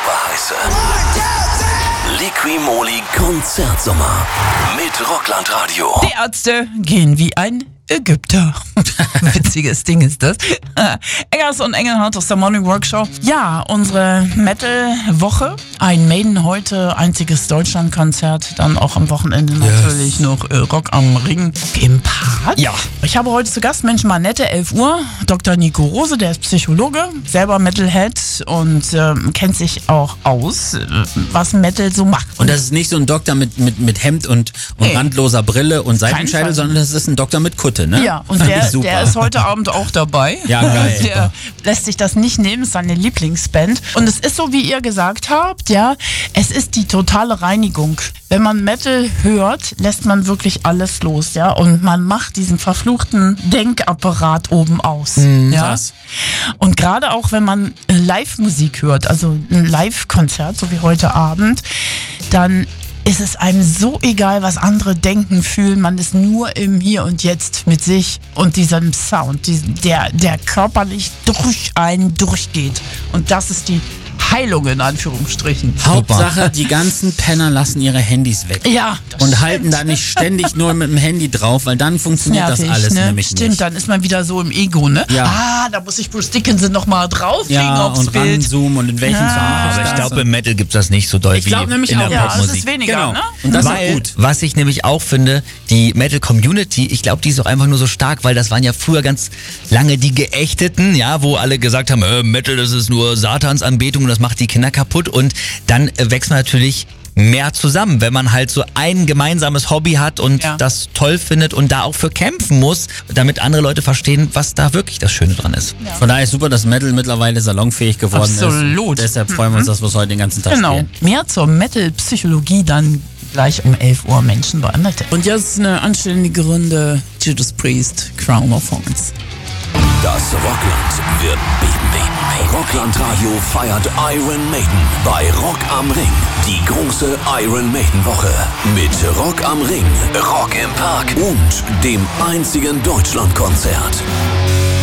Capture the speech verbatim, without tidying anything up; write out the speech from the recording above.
Oberheiße. Liqui-Moly Konzertsommer mit Rockland Radio. Die Ärzte gehen wie ein Ägypter. Witziges Ding ist das. Eggers und Engelhardt aus der Morning Workshop. Ja, unsere Metal-Woche. Ein Maiden heute, einziges Deutschland-Konzert. Dann auch am Wochenende yes. natürlich noch äh, Rock am Ring im Park. Ja. Ich habe heute zu Gast Mensch Manette, elf Uhr. Doktor Nico Rose, der ist Psychologe, selber Metalhead und äh, kennt sich auch aus, äh, was Metal so macht. Und das ist nicht so ein Doktor mit, mit, mit Hemd und, und hey. randloser Brille und Seitenscheitel, sondern das ist ein Doktor mit Kutte. Ne? Ja, und der, der ist heute Abend auch dabei. Ja, geil. Der lässt sich das nicht nehmen, ist seine Lieblingsband. Und es ist so, wie ihr gesagt habt, ja, es ist die totale Reinigung. Wenn man Metal hört, lässt man wirklich alles los, ja, und man macht diesen verfluchten Denkapparat oben aus. Mhm, ja. krass. Und gerade auch, wenn man Live-Musik hört, also ein Live-Konzert, so wie heute Abend, dann ist es einem so egal, was andere denken, fühlen. Man ist nur im Hier und Jetzt mit sich und diesem Sound, der, der körperlich durch einen durchgeht. Und das ist die Heilung in Anführungsstrichen. Hauptsache, die ganzen Penner lassen ihre Handys weg. Ja, das Und stimmt. halten da nicht ständig nur mit dem Handy drauf, weil dann funktioniert Nervig, das alles ne? nämlich Stimmt, nicht. Dann ist man wieder so im Ego, ne? Ja. Ah, da muss ich Bruce Dickinson nochmal drauflegen ja, aufs und Bild. ranzoomen und in welchen Ja. Song. Aber ich glaube, im Metal gibt es das nicht so doll Ich wie glaub nämlich in der auch. Ja, Popmusik. das ist weniger, Genau. ne? Und das weil, ist gut. was ich nämlich auch finde, die Metal-Community, ich glaube, die ist auch einfach nur so stark, weil das waren ja früher ganz lange die Geächteten, ja, wo alle gesagt haben, äh, Metal, das ist nur Satansanbetung und das macht die Kinder kaputt. Und dann äh, wächst man natürlich mehr zusammen, wenn man halt so ein gemeinsames Hobby hat und Ja. das toll findet und da auch für kämpfen muss, damit andere Leute verstehen, was da wirklich das Schöne dran ist. Ja. Von daher ist super, dass Metal mittlerweile salonfähig geworden Absolut. ist. Deshalb freuen wir uns, dass wir es heute den ganzen Tag Genau. spielen. Mehr zur Metal-Psychologie dann gleich um elf Uhr Menschen bei Metal. Und jetzt eine anständige Runde Judas Priest, Crown of Thorns. Das Rockland wird beben. Rockland Radio feiert Iron Maiden bei Rock am Ring. Die große Iron Maiden Woche mit Rock am Ring, Rock im Park und dem einzigen Deutschlandkonzert.